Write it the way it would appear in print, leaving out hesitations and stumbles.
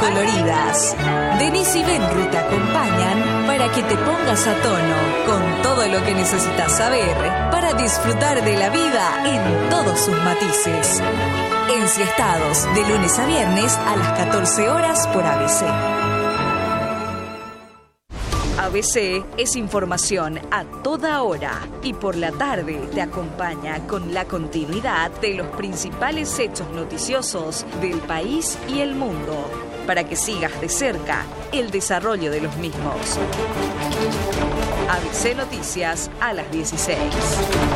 coloridas. Denise y Benru te acompañan para que te pongas a tono con todo lo que necesitas saber para disfrutar de la vida en todos sus matices. Ensiestados, de lunes a viernes a las 14 horas por ABC. ABC es información a toda hora y por la tarde te acompaña con la continuidad de los principales hechos noticiosos del país y el mundo, para que sigas de cerca el desarrollo de los mismos. ABC Noticias a las 16.